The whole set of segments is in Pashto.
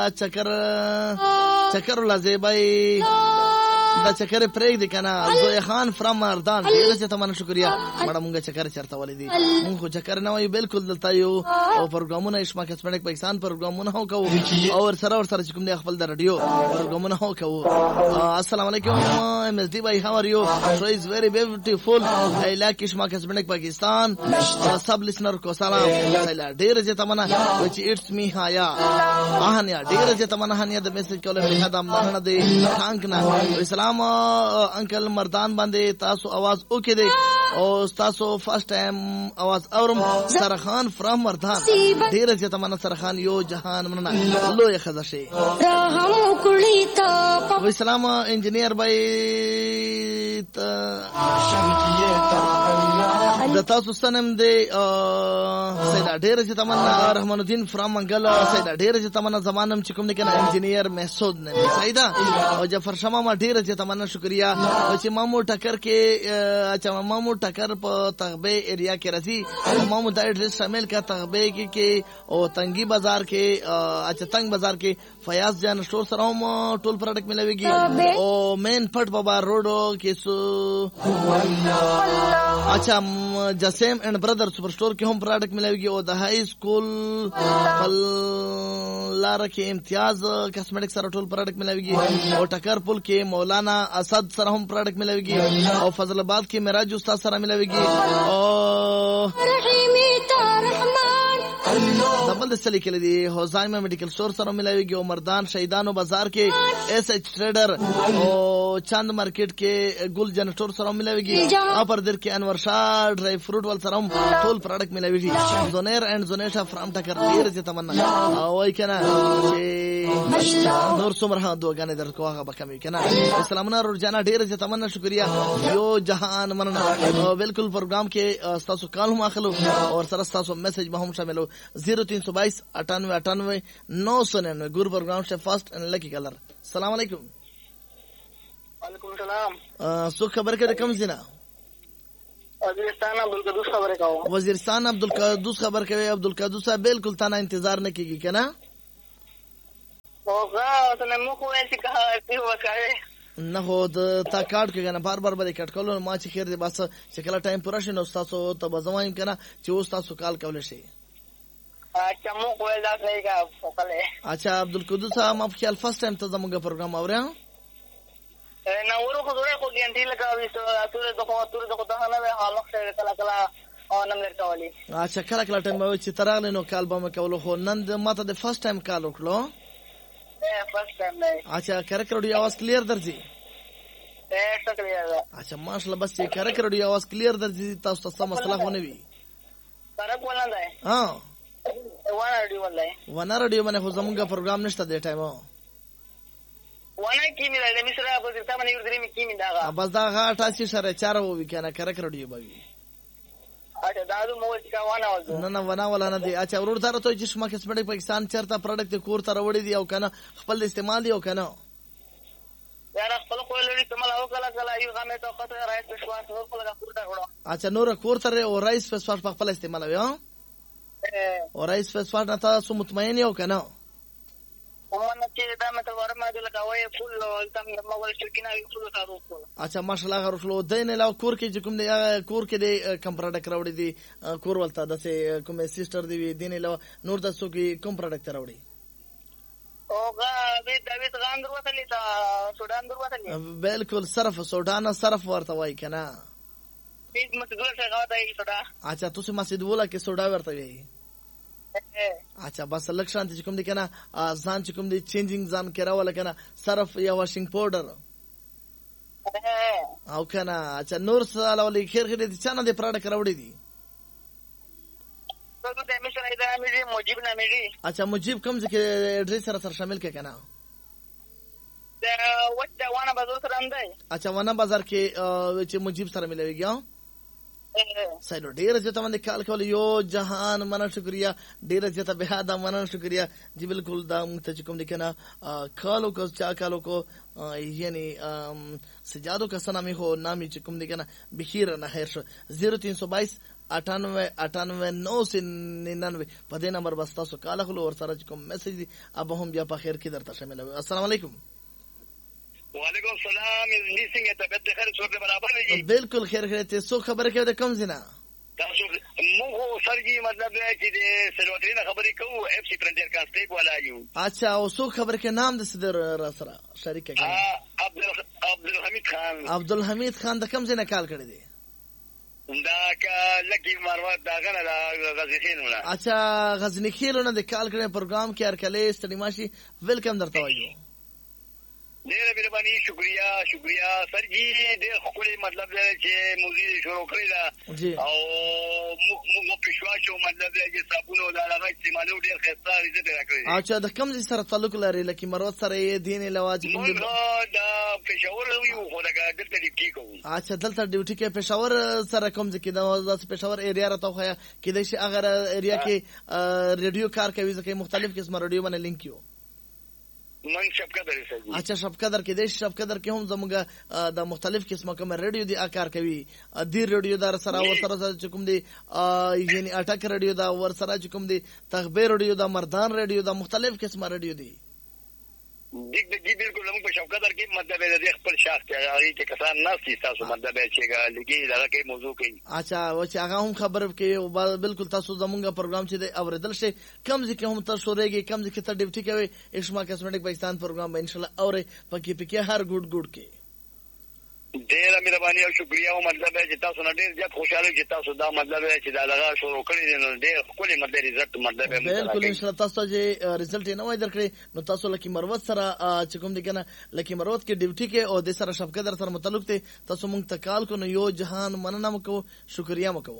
چکر لازبای دا چکر پریک دی کنه زوی خان فرام مردان ډیره چې تمنه شکریا مړه مونږه چکر چرته ولیدي مونږ خو چکر نه وای بالکل دلته یو او پروګرامونه اشما کسمنک پاکستان پروګرامونه هو کوو او سره چې کوم دی خپل د رادیو پروګرامونه هو کوو. السلام علیکم ام اس डी भाई how are you show is very beautiful I like اشما کسمنک پاکستان सब लिसनर को सलाम ډیره چې تمنه which it's me हाया ahania ډیره چې تمنه هانیا د میسج کوله په هدا مننه دی ثانک نه سلام انکل مردان باندې تاسو आवाज وکړي دي او تاسو فرست ټایم आवाज اورم سرخان فرام مردان ډیره چې تمنه سرخان یو جهان مننه لوی خزشي رحم کړی ته و سلام انجینیر بھائی د تاسو سنم دی سیدا ډیره چې تمنه رحمان الدین فرام منګل سیدا ډیره چې تمنه زمانم چې کوم نه کنه انجینیر محسود نه سیدا او جعفر شمه ما ډیره چې تمنه شکریا او چې مامو ټکر کې اچھا مامو ټکر په تغبه ایریا کې راځي مامو دا ایڈریس شامل کا تغبه کې او تنگی بازار کې اچھا تنگ بازار کې فیاض جان سٹور سره هم ټول پروډکټ ملويږي او مین پټ بابا روډو کې اچھا جسیم اینڈ برادر سپر سٹور کې هم پروډکټ ملويږي او د های سکول لار کې امتیاز کاسمیټک سره ټول پروډکټ ملويږي او ټکر پل کې مولانا اسد سره هم پروډکټ ملويږي او فضل آباد کې معراج استاد سره ملويږي او دبل د سلی کې دی هوزایما میډیکل سٹور سره ملويږي او مردان شهیدانو بازار کې اس ایچ ټریډر او چاند مارکیټ کې ګل جن سٹور سره ملويږي اپر در کې انور شاه ډرای فروټ ول سره ټول پروډکټ ملويږي زونیر اینڈ زونیشا فرام ټکر ډیر چې تمنا او وای کنه نور څومره دوګانې درکو هغه به کمی کنه اسلامنا روزانه ډیر چې تمنا شکریا یو جهان مننه بالکل پروګرام کې تاسو کال هم اخلو او سره تاسو میسج به هم شاملو 0322 98 999 ګور پروګرام سے فرست اینڈ لکی کلر. السلام علیکم. وعلیکم السلام. سو خبر کې کوم زینا وزیرستان عبدالقدوس خبره کوم. وزیرستان عبدالقدوس خبر کوي. عبدالقدوس صاحب بالکل تانا انتظار نه کیږي کنه اوغه ته مو خو چې که وکړي نه هو د تا کارت کې کنه بار بار به کټ کولو ما چې خیر دی بس چې کله ټایم پوره شي نو تاسو ته بزوایم کنه چې اوس تاسو کال کول شي. اچھا مو خو دا صحیح کا وکړه. اچھا عبدالقدوس صاحب ما خیال فرست ټایم ته زموږ پروګرام اوریا نه ورو خو ډېر خو ګنټي لګاوي ټول دغه نه حالخ سره کلا کلا او نم لرکولي. اچھا کله کله ټایم چې تراغله نو کال به مکولو خو نن ماته د فرست ټایم کال وکړو. فرست ټایم دی. اچھا کرک رډیو आवाज کلیر درځي. ټیک کلیر ده. اچھا ماشاءالله بس چې کرک رډیو आवाज کلیر درځي تاسو ته مسله ونه وي. کرک ولندای. ها وانا رډیو ولای. وانا رډیو باندې خو زموږ پروګرام نشته د ټایمو. وانا کیمی د مصر په ځتا باندې یو درې می کیمی داغه. بس دا غاټه چې سره چار وو کنه کرک رډیو بوي. اچھا دادو مو چې وانا وځو. نه وانا ولا نه دی. اچھا ورور دار ته چې شما کسمټ پاکستان چرته پروډکټ کور ته وړي دی او کنه خپل استعمال دی او کنه یاره خپل خو لري استعمال او کله کله یو غمه ته خطر راځي په شوان نور کله کور ته وړو. اچھا نور کور ته او رئیس فسفاټ په خپل استعمال وي ها او رئیس فسفاټ نه تاسو مطمئن یو کنه ومنه چې دا مته ورما د لګاوي فل تم مول شرکینه فل تاسو کول. اچھا ماشاءالله غرفلو دین لا کور کې کوم دی کور کې دی کم پروډکټ راوړي دي کور ولته د کوم سیسټر دی دین لا نور د سو کې کوم پروډکټ راوړي اوغه به دوی غان دروته تا سودان دروته بالکل صرف سودان صرف ورته وای کنه بیس مسدول څنګه وای سودا. اچھا تاسو مسجد ولا کې سودا ورته وای. اچھا بس لکشان چې کوم دي کنه ځان چې کوم دي چینجینګ ځان کرا ولا کنه صرف یا واشینګ پاوډر او کنه اچھا نور سره ولې خیر خیر دي چانه دي پروډکټ راوړي دي. څنګه د میشن ایدا مې موجب نه مې. اچھا موجب کوم ځکه ایڈریس سره شامل کې کنه دا وټه وانا بازار سره اندای. اچھا وانا بازار کې چې موجب سره ملويږي. سایلو ډیر چې تمن کال کول یو جهان مننه شکریا ډیر چې ته به دا مننه شکریا جی بالکل دا مت کوم لیکنه کالو کو چا کالو کو یعنی سجادو کا سنامي هو نامي چې کوم لیکنه بخیر نه هر 0322 9899 په دې نمبر بس تاسو کال خلو ور سره کوم میسج دی اب هم بیا په خیر کې درته شامل وي. السلام علیکم. وعلیکم السلام. دې څنګه طبيعت خیر څور برابر دی؟ بالکل خیر خیر ته سو خبره کوي د کوم زینا تاسو موږ سرګي مطلب چې د سلوټرین خبرې کوو اف سی پرنټر کانسټیک والا یو. اچھا او سو خبر کې نام د صدر را سره شریک کړي؟ عبدالحمید خان. عبدالحمید خان د کوم زینا کال کړی دی؟ دا کا لکی مروت دا غنه دا غزنی خیلونه. اچھا غزنی خیلونه د کال کړي پروګرام کې هرکله استډیماشي ویلکم درته وایو. ډېر مهرباني. شکریا سر جی. ډېر خپل مطلب چې موزي شروع کړی دا او موږ پښوا شو مطلب چې صابونه دا هغه استعمالو ډېر خسته عزت راکړي. اچھا د کوم ځای سره تعلق لري لکه مروت سره یې دین لواج کوم دا پېښور یو خو دا دلته ډیوټي کوو. اچھا دلته ډیوټي کې پېښور سره کوم ځای کې دا پېښور ایریا راته خو کېدای شي اگر ایریا کې ریډیو کار کوي ځکه مختلف قسمه ریډیو باندې لینک یو من شپقدر سږي. اچھا شپقدر کې د شپقدر کې هم زموږه د مختلف قسمه کوم ریډیو دی کار کوي. دی ریډیو دار سره ور سره کوم دی یعنی اٹک ریډیو دا ور سره کوم دی تخبیر ریډیو دا مردان ریډیو دا مختلف قسمه ریډیو دی. دی بالکل موږ په شپقدر کې مطلب د خپل شاخ کې هغه کې کسان نه سي تاسو مطلب چې لګي دا کې موضوع کوي. اچھا و چې هغه هم خبر کې بالکل تاسو زمونږه پروګرام چې دی اوریدل شي کم ځکه هم تاسو رېږي کم ځکه ته ډیوټي کوي اشما کاسمیټک پاکستان پروګرام به ان شاء الله اورې پکې هر ګډ کې. ډېر مهرباني او شکریا او مطلب چې تاسو نه ډېر زیات خوشاله چې تاسو دا مطلب چې دا لغا شروع کړی دی نو ډېر خپل مطلب رزلټ مطلب بالکل ان شاء الله تاسو چې رزلټ نه وای درکړي نو تاسو لکه مروت سره چې کوم دی کنه لکه مروت کې ډیوټي کې او د سره شفقدر سره متعلق ته تاسو مونږ تکال کو نو یو جهان مننه مکو شکریا مکو.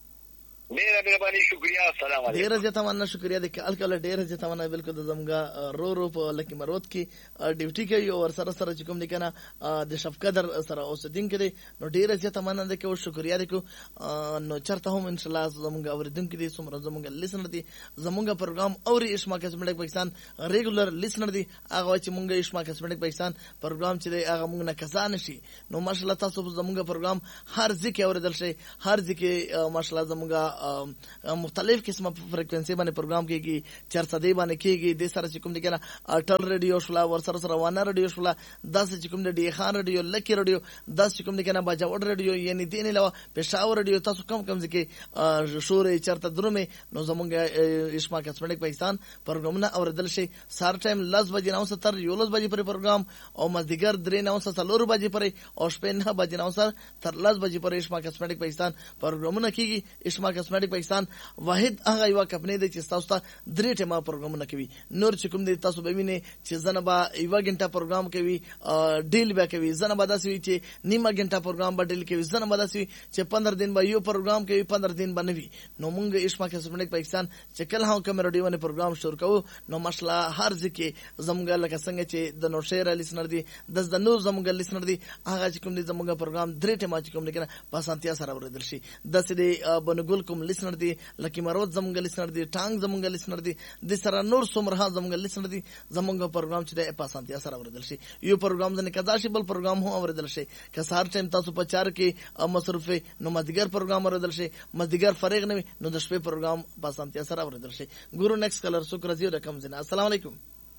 ډېر مهرباني. شکریا. السلام علیکم. ډېر زیاته مننه شکریا د کال ډېر زیاته مننه. بالکل د زمګه رو په لکه مروت کې ډیوټي کوي او سره چې کوم دی کنه د شفقدر سره اوسدین کې نو ډېر زیاته مننه کو شکریا د کو نو چرته هم ان شاء الله زمګه اوریدم کې دي سمره زمګه لیسنر دي زمګه پروګرام اوري اشما کاسمیټک پاکستان ریګولر لیسنر دي هغه چې مونږه اشما کاسمیټک پاکستان پروګرام چې دی هغه مونږ نه کسان شي نو ماشاءالله تاسو زمګه پروګرام هر ځکه اوریدل شي هر ځکه ماشاءالله زمګه مختلف قسمه فریکوئنسي باندې پروګرام کېږي چرته دی باندې کېږي د سره چې کوم دی کنه اټل ریډیو شولا ور سره روانه ریډیو شولا داس چې کوم دی خان ریډیو لکی ریډیو داس چې کوم دی کنه باجوړ ریډیو یعنی دین علاوه پېښور ریډیو تاسو کم ځکه شورې چرته درومه نو زمونږ اشما کاسمیټک پاکستان پروګرامونه اوریدل شي سار ټایم 10 بجې 9 تر 11 بجې پرې پروګرام او مازدیګر 3:09 4 بجې پرې او شپه 9 بجې 9 تر 10 بجې پرې اشما کاسمیټک پاکستان پروګرامونه کېږي. اشما کاسمیټک پاکستان واحد هغه یو کمپنی دی چې تاسو ته درې ټیمه پروګرامونه کوي. نور چې کوم دی تاسو به وینئ چې زنبا یو غنټه پروګرام کوي ډیل به کوي زنبا داسې وي چې نیمه غنټه پروګرام به ډیل کوي زنبا داسې وي چې 15 دن به یو پروګرام کوي 15 دن به نه وي. نو مونږ اشما کاسمیټک پاکستان چې کله هم کوم ریډیو باندې پروګرام شروع کوو نو ماشاءالله هر ځکه زموږ لکه څنګه چې د نوشیر لیسنر دی د نور زموږ لیسنر دی هغه چې کوم دی زموږ پروګرام درې ټیمه چې کوم دی کنه په سانتیا سره اوریدل شي داسې دی بنګل کوم لیسنر دی لکه مروت زموږ لیسنر دی ټانګ زموږ لیسنر دی د سره نور څومره زموږ لیسنر دی زموږ پروګرام چې د په سانتیا سره اوریدل شي یو پروګرام د نکدا شي بل پروګرام هم اوریدل شي که سهار ټایم تاسو په 4 کې مصروف نو مازدیګر پروګرام اوریدل شي مازدیګر فارغ نه نو د شپې پروګرام په سانتیا سره اوریدل شي. ګورو نیکست کلر شکر زیو رقم زنه. السلام علیکم.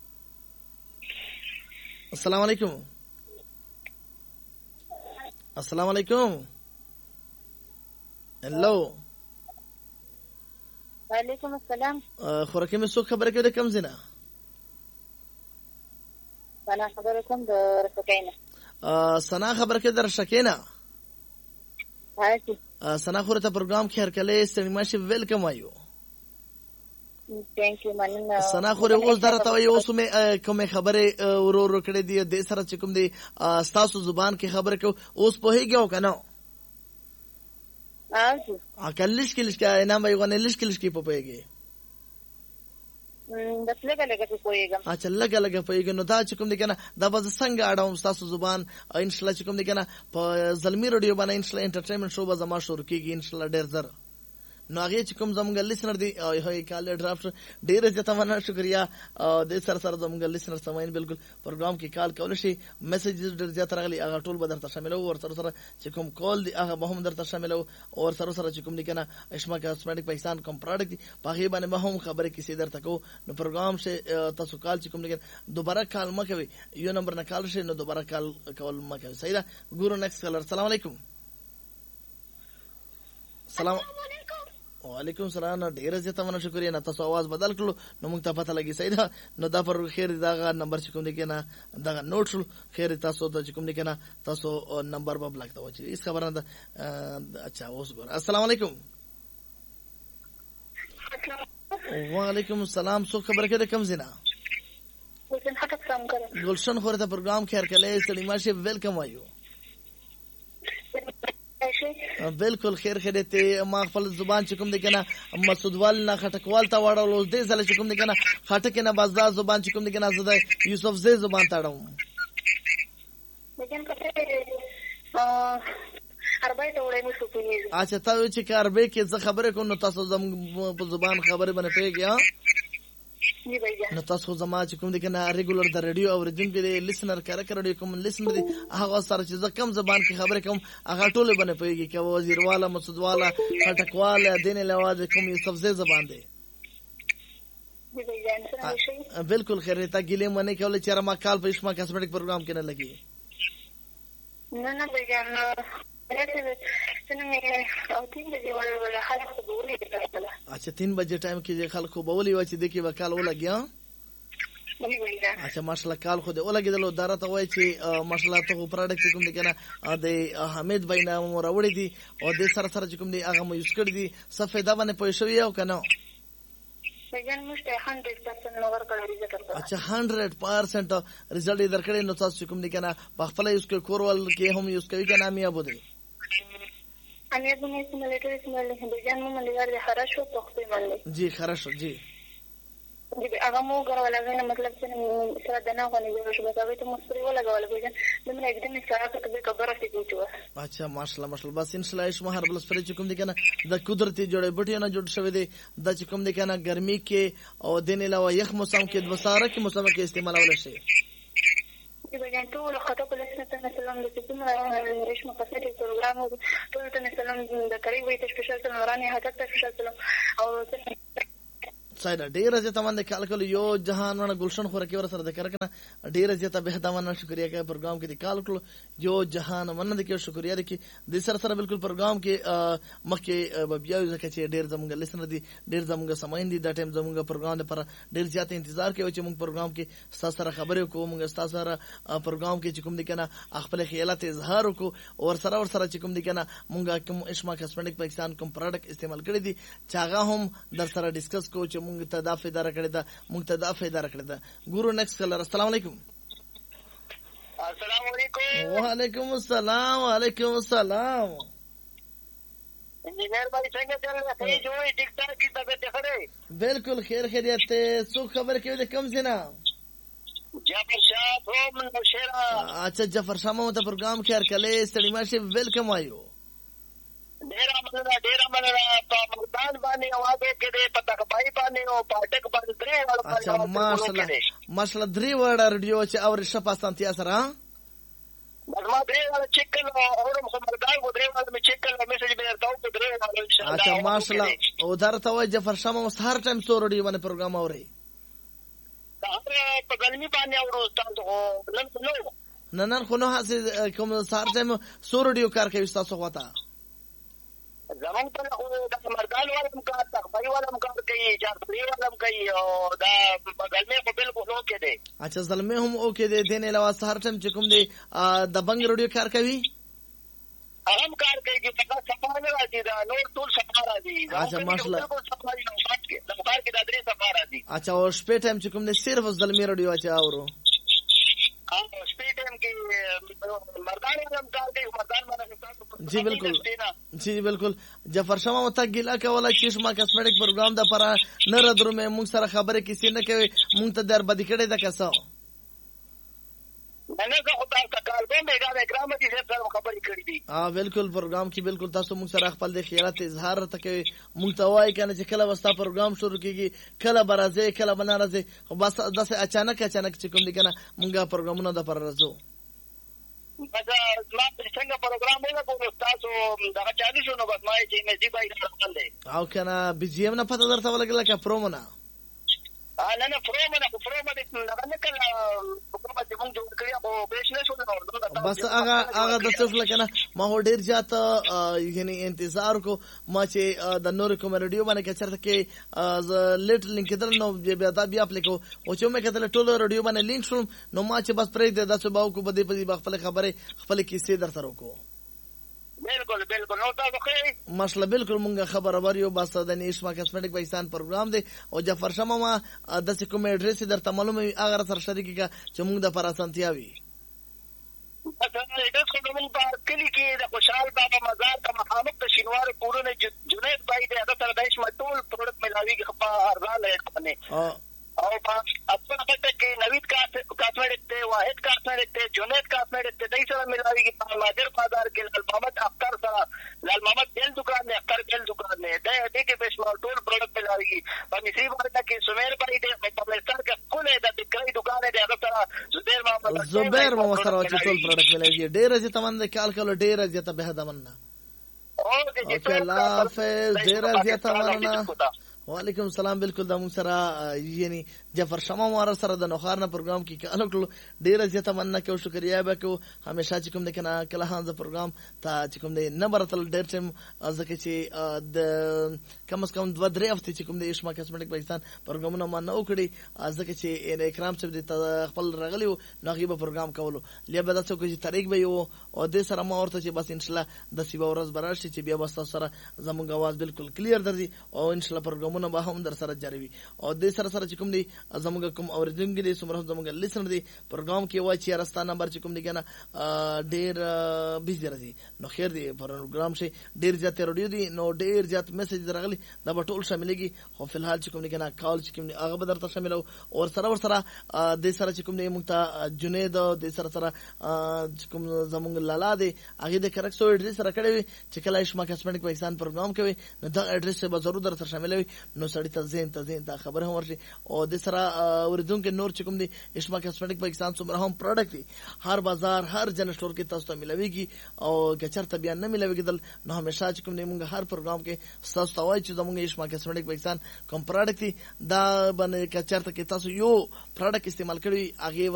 السلام علیکم. السلام علیکم. هلو وعلیکم السلام. خورکه مې څو خبره کوي کم زنه سنا خبره کوم د رشکینه سنا خبره کوي د رشکینه هاي سنا خورته پروګرام کې هر کله سینما شي ویلکم وایو. ثانک یو مننه. سنا خوره اوس درته وایو اوس مې کومه خبره ورو کړې دی د سره چې کوم دی تاسو زبان کې خبره کو اوس په هیګو کنه اکلش کلش کا انام وي غنه لش کلش کی پپيږي بس لګه په پويګم. اچھا لګه پويګم نو دا چې کوم دي کنه دا به څنګه اړوم تاسو زبان ان شاء الله چې کوم دي کنه په زلمی رادیو باندې ان شاء الله انټرټینمنت شو به زما شروع کیږي ان شاء الله ډیر زر نو هغه چې کوم زموږ لیسنر دی او هي کال ډرافټ ډیر زیاته مننه شکریا د سر سره زموږ لیسنر سماین بالکل پروګرام کې کال کول شي میسجز ډیر زیات راغلي هغه ټول به درته شاملو او سره چې کوم کال دی هغه به هم درته شاملو او سره چې کوم دی کنه اشما کاسمیټک پاکستان کوم پروډکټ دی په هغه باندې به هم خبره کیسه درته کو نو پروګرام شه تاسو کال چې کوم دی دوباره کال مکوي یو نمبر نه کال شه نو دوباره کال کول مکوي صحیح ده ګورو نیکست کالر السلام علیکم سلام وعلیکم السلام ډیر زیاته مننه شکریا نه تاسو आवाज بدل کړو نو موږ ته پته لګی صحیح ده نو دا پر خیر دا نمبر چې کوم دی کنه دا نوٹ شو خیر تاسو ته چې کوم دی کنه تاسو نمبر به بلاک ته وچی اس خبره ده اچھا اوس ګور السلام علیکم وعلیکم السلام سو خبر کړه کم زینا گلشن خورته پروګرام خیر کله ستړي ماشه ویلکم وایو بالکل خیر خیرته ما خپل زبان چې کوم دی کنه مسعودوال نه خټکوال ته وړول دې ځل چې کوم دی کنه خټک نه بازار زبان چې کوم دی کنه زده یوسف زې زبان تاړم لیکن کته عربی ته وړې مو شو پیږي اچھا تاسو چې عربی کې څه خبره کوم نو تاسو زم په زبان خبره باندې پیږي ها نو تاسو زما چې کوم دي کنه ریګولر د رادیو اوریدونکو دی لیسنر کړه کوم لیسنر دی هغه سره چې کم زبان کې خبره کوم هغه ټوله باندې پیږي کې وزیر والا مسعود والا خټکواله دین لواز کوم یوسف زې زبان دی بالکل خیر ته ګلې منه کول چې ما کال په اشما کاسمیټک پروګرام کې نه لګي نه بیان اچھا 3 بجے ٹائم کې خلکو بولی و چې د کې وکال ولګیا اچھا ماشاءالله کال خو دې ولګیدلو دارته وای چې ماشاءالله ته پروډکټ کوم دي کنه د حمید بھائی نام راوړی دي او د سره سره کوم دي هغه مې یوز کړی دي صفیدا باندې پوه شوی او کنه بیان مشته 100% نور کړی اچھا 100% رزلټ درکړې نو تاسو کوم دي کنه په خپل یوز کې کورول کې هم یوز کوي کنه میا بده انا بني سملټر سملټ بیان مو ملګر د خراشو پخته باندې جی خراشو جی دې هغه مو غوړل مطلب چې سره دنا غونې جوړ شو بس هغه ته مستری ولا غوړل بیان دمر एकदम سره ته خبره کیږي اچھا ماشاءالله ماشاءالله بس ان شاء الله شما هر بل سپری چې کوم دي کنه د قدرتي جوړې بټي نه جوړ شوی دي د چې کوم دي کنه ګرمي کې او دین علاوه یخ موسم کې د وساره کې موسم کې استعمالول شي بیان ټول خطا په لسنه ته سلام د کوم ریشم په سټي پروګرام ټول ته سلام د کړي وي ته سپیشل سلام رانه هټک ته سپیشل سلام او سایدا ډیر زیاته باندې کال کول یو جهان ونه گلشن خور کې ور سره د کړ کنه ډیر زیاته به دا ونه شکریا کې پروګرام کې د کال کول یو جهان ونه د کې شکریا د کې د سره سره بالکل پروګرام کې مخکې بیا ځکه چې ډیر زموږ لیسنر دي ډیر زموږ سماین دي د ټیم زموږ پروګرام لپاره ډیر زیاته انتظار کوي چې موږ پروګرام کې تاسو سره خبرې کوو موږ تاسو سره پروګرام کې چې کوم دي کنه خپل خیالات اظهار وکړو او سره چې کوم دي کنه موږ کوم اشما کاسمیټک پاکستان کوم پروډکټ استعمال کړی دي چې هغه هم در سره ډیسکس کوو چې مونږ ته دا فائدہ راکړی دا مونږ ته دا فائدہ راکړی دا ګورو نیکست کلر السلام علیکم السلام علیکم وعلیکم السلام وعلیکم السلام انجینئر بھائی څنګه چل رہا ہے جو ٹک ٹاک کی طبیعت خراب بالکل خیر خیریت سو خبر کې د کم زینا جعفر شاہ فروم نوشیرا اچھا جعفر شاہ مو ته پروګرام خیر کله ستړي ماشه ویلکم آیو ډیر مننه په مردان باندې आवाज کې دې پتا کپای باندې او پټک باندې درې وړ اچھا ماشاءالله درې وړ رادیو چې اور شپاستانتیا سره ما درې وړ چیک کړو اور مردان کو درې وړ مې چیک کړو میسج به درتاو په درې وړ ان شاء الله اچھا ماشاءالله او درته وای جعفر شاه مو هر ټایم سو رادیو باندې پروګرام اوري په ګلمی باندې اورو تاسو نن خو نو هڅه کوم هر ټایم سو رادیو کار کوي تاسو غوته زمون پر خو د مردان ولم کار تخبري ولم کار کوي جعفري ولم کوي او دا بغلمه خو بالکل اوکې دي اچھا زلمه هم اوکې دي دین علاوه هر ټیم چې کوم دي د بنګ رادیو کار کوي هم کار کوي چې فقط سفر نه راځي دا نور ټول سفر راځي اچھا ماشاءالله سفر نه شات کې د کار کې د درې سفر راځي اچھا او شپې ټیم چې کوم دي صرف زلمه رادیو اچھا اورو شپې ټیم کې مردان ولم کار کوي مردان باندې جی بالکل جی بالکل جعفر شاه مو ته ګیلا کوله چې شما کاسمیټک پروګرام د پر نه ردرو مې موږ سره خبره کیسې نه کوي موږ ته در بدی کړي د کسو نه زه خو تاسو ته کار کوم دا اکرام دي سره خبرې کړې دي. بالکل پروګرام کې بالکل تاسو موږ سره خپل د خیرات اظهار ته کوي موږ ته وایي کنه چې کله وستا پروګرام شروع کیږي کله برازه کله بنارازه خو بس داسې اچانک چې کوم دي کنه موږ پروګرامونه د پر راځو. دا ما څنګه پروګرام وکړو تاسو دا چالي شو نو بس ما چې مې دی بای راځل او کنه بيجيم نه پته درته ولګل کا پرومونه نه پرومونه نه کله حکومت دې مونږ جوړ کړی او بهشنه شو نو بس هغه د څه لکنه ما هو ډیر زیات یعنی انتظار کو ما چې د نور کوم رادیو باندې کې چرته کې لیټ لینک کېدل نو بیا دا بیا اپلیکو او چې مې کتل ټول رادیو باندې لینک شوم نو ما چې بس پرې د تاسو باو کو بده په خپل خبره خپل کیسې درته وکړو. بالکل نو تاسو خیر مسله بالکل مونږه خبره وریو بس د نشما کاسمیټک پاکستان پروګرام دی او جعفر شمه ما د کوم اډرس درته معلومه اگر سره شریکه چې مونږ د پراسانتیا وي اصل دا څنګه مونږ په کلی کې د خوشحال بابا مزار ته مخامخ د شینوار کورونه جنید بای د هغه سره د ټول پروډکټ ملاویږي په ارزان لایق باندې او په اصل په کې نوید کاسمیټک ته واحد کاسمیټک ته جنید کاسمیټک ته دای سره ملاویږي په ماجر بازار کې لال محمد اختر سره لال محمد دل دکان نه اختر دل دکان نه د دې کې بشمول ټول پروډکټ ملاویږي په مصری ورته کې سمیر بای د په مستر کې کوله د دکای دکان دی هغه سره زبیر محمد سره چې ټول پروډکټ ملاویږي ډیر چې تمن کال ډیر چې به دمنه اوکې الله حافظ ډیر چې تمنه وعلیکم السلام بالکل د مون سره یعنی جعفر شمه مار سره د نوخار نه پروګرام کې کله کله ډیر زیاته مننه کوم شکریا به کو همیشه چې کوم د کنه کله هانزه پروګرام ته چې کوم د نبرتل ډیر ټیم ځکه چې د کم از کم 2-3 هفته چې کوم د اشما کاسمیټک پاکستان پروګرامونه ما نه وکړي ځکه چې اکرام صاحب د خپل رغلی او نغیبه پروګرام کولو لیا به تاسو کې طریق به یو او د سره ما ورته چې بس ان شاء الله د سیبا ورځ براشي چې بیا بس سره زموږ आवाज بالکل کلیر درځي او ان شاء الله پروګرام نه به هم در سره جاری وي او د سره چې کوم دی زموږ کوم اوریدونکو دي سمره زموږ لیسنر دي پروګرام کې وای چې راستا نمبر چې کوم دی کنه ډیر بيزي راځي نو خیر دی پروګرام شي ډیر زیات رادیو دي نو ډیر زیات میسج درغلي دا به ټول شاملېږي خو فلحال چې کوم دی کنه کال چې کوم دی هغه به درته شاملو او سره د سره چې کوم دی موږ ته جنید د سره کوم زموږ لالا دی هغه د کرکسو اډرس سره کړی چې کله اشما کاسمیټک پاکستان پروګرام کوي نو دا اډرس به ضرور درته شاملوي نو سړی ته زین ته خبره هم ورشي او د سره اوریدونکو نور چې کوم دی اشما کاسمیټک پاکستان څومره هم پروډکټ دي هر بازار هر جن سٹور کې تاسو ته ملويږي او کچرته بیا نه ملويږي دل نو همیشه چې کوم دی موږ هر پروګرام کې تاسو ته وایي چې زموږ اشما کاسمیټک پاکستان کوم پروډکټ دي دا باندې کچرته کې تاسو یو پروډکټ استعمال کړئ هغه